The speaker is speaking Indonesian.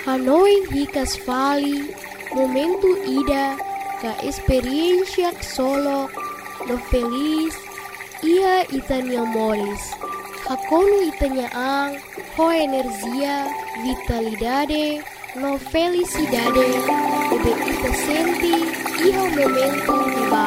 Hanoi hikas vali, momentu ida, ka experiencia solo, no feliz, ia itania molis. Hakonu itania ang, ho energia, vitalidade, no felicidade, ebe ita senti, iha momentu di